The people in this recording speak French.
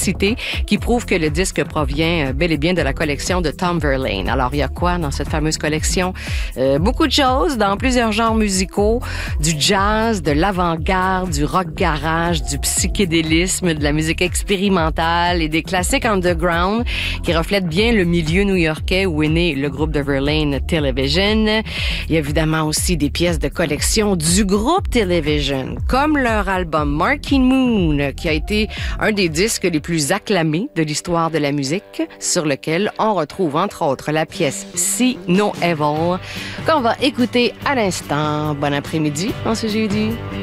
publicité qui prouve que le disque provient bel et bien de la collection de Tom Verlaine. Alors, il y a quoi dans cette fameuse collection? Beaucoup de choses dans plusieurs genres musicaux, du jazz, de l'avant-garde, du rock garage, du psychédélisme, de la musique expérimentale et des classiques underground qui reflètent bien le milieu new-yorkais où est né le groupe de Verlaine, Television. Il y a évidemment aussi des pièces de collection du groupe Television, comme leur album Marquee Moon, qui a été un des disques les plus acclamés de l'histoire de la musique, sur lequel on retrouve entre autres la pièce See No Evil, qu'on va écouter à l'instant. Bon après-midi, on se jeudi.